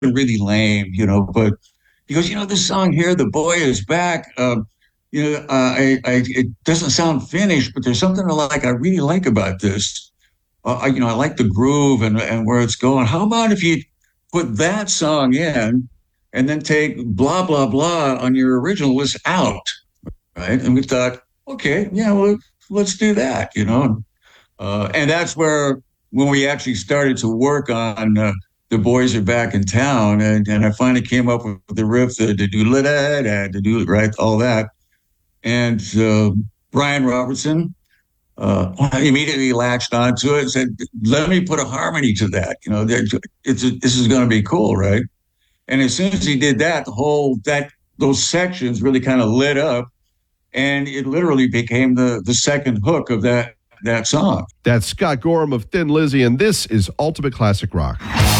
really lame, but he goes, this song here, The Boy Is Back. It doesn't sound finished, but there's something I really like about this. I like the groove and where it's going. How about if you put that song in and then take blah, blah, blah on your original list out, right? And we thought, okay, yeah, well, let's do that, and that's where when we actually started to work on The Boys Are Back in Town, and I finally came up with the riff, the do da do right, all that, and Brian Robertson immediately latched onto it and said, "Let me put a harmony to that. This is going to be cool, right?" And as soon as he did that, those sections really kind of lit up, and it literally became the second hook of that song. That's Scott Gorham of Thin Lizzy, and this is Ultimate Classic Rock.